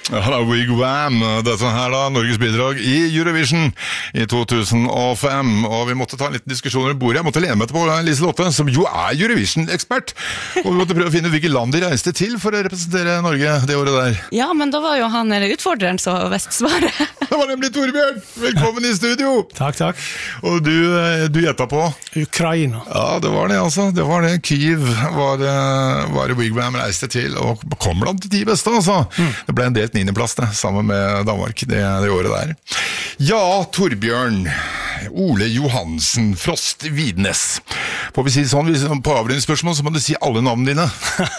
Ja, Wigwam, dette her da, Norges bidrag i Eurovision i 2005, og vi måtte ta en liten diskusjon rundt bordet. Jeg måtte lene meg på Liselotte, som jo er Eurovision-ekspert, og vi måtte prøve å finne ut hvilke land de reiste til for å representere Norge det året der. Ja, men da var jo han utfordreren så visst svaret. Det var nemlig Torbjørn! Velkommen i studio! Takk. Og du gjettet på? Ukraina. Ja, det var det altså. Det var det. Kyiv var det Wigwam reiste til, og kom blant de 10 beste, altså. Det ble en delt 9. plass det, sammen med Danmark det året der. Ja, Torbjørn, Ole Johansen, Frost Vidnes. Får vi si det sånn, på avrundingsspørsmål så må du si alle navnene dine.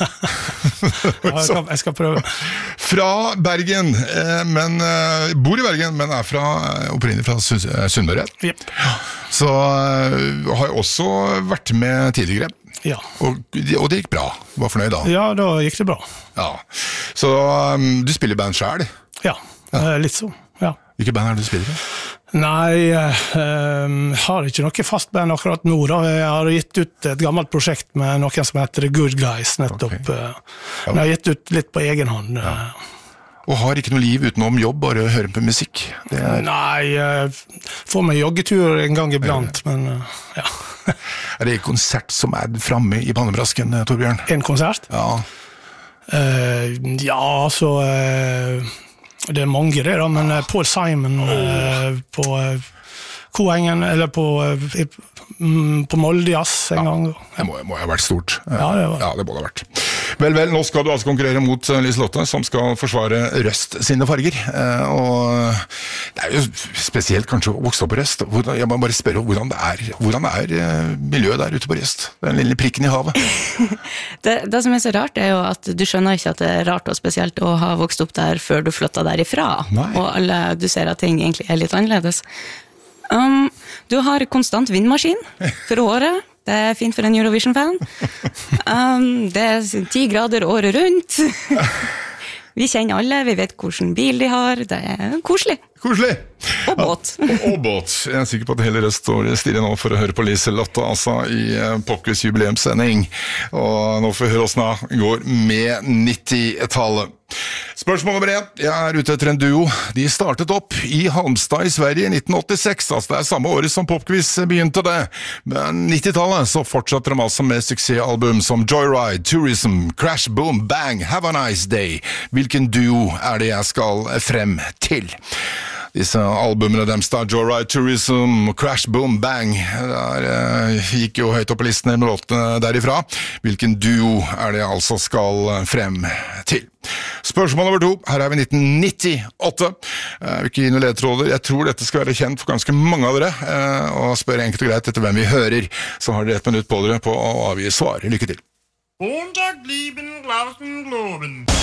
Ja, jeg skal prøve. Fra Bergen, bor i Bergen, men er opprinnelig fra Sunnmøre. Yep. Så har jeg også vært med tidligere. Ja. Og det gikk bra. Var fornøyd da? Ja, da gikk det bra. Ja. Så du spiller band selv? Ja, litt så, ja. Hvilke band er det du spiller i? Nei, jeg har ikke noe fast band akkurat nå da. Jeg har gitt ut et gammelt prosjekt med noen som heter The Good Guys nettopp. Okay. Men jeg har gitt ut litt på egen hånd. Ja. Og har ikke noe liv utenom jobb, bare å høre på musikk? Nei, jeg får meg joggetur en gang iblant, men ja. Er det en konsert som er fremme i pannebrasken, Torbjørn? En konsert? Ja. Ja, så det er mange det da, men Paul Simon på Koengen, eller på Molde Jazz en gang. Det må ha vært stort. Ja, det var. Ja, det må det ha vært. Vel, nå skal du altså konkurrere mot Liselotte, som skal forsvare Røst sine farger. Og det er jo spesielt kanskje å vokse opp på Røst. Jeg må bare spørre hvordan er miljøet der ute på Røst? Den lille prikken i havet. Det som er så rart er jo at du skjønner ikke at det er rart og spesielt å ha vokst opp der før du flyttet derifra. Nei. Og du ser at ting egentlig er litt annerledes. Du har konstant vindmaskin for året. Det er fint for en Eurovision-fan. Det er 10 grader året rundt. Vi kjenner alle, vi vet hvilken bil de har. Det er koselig. Koselig! Og båt. Og båt. Jeg er sikker på at hele Røst står stille nå for å høre på Liselotte, altså i Popquiz jubileumssending. Og nå får vi høre hvordan det går med 90-tallet. Spørsmål nummer 1. Jeg er ute etter en duo. De startet opp i Halmstad i Sverige i 1986, altså det er samme året som Popquiz begynte det. Men 90-tallet så fortsatte de altså med suksessalbum som Joyride, Tourism, Crash Boom Bang, Have a Nice Day. Hvilken duo er det jeg skal frem til? Disse albumene deres da, Joyride, Tourism, Crash Boom Bang, der gikk jo høyt opp på listene med låtene derifra. Hvilken duo er det jeg altså skal frem til? Spørsmål nummer 2, her er vi 1998. Jeg vil ikke gi noen ledtråder, jeg tror dette skal være kjent for ganske mange av dere, og spør enkelt og greit etter hvem vi hører, så har dere 1 minutt på dere på å avgi svar. Lykke til!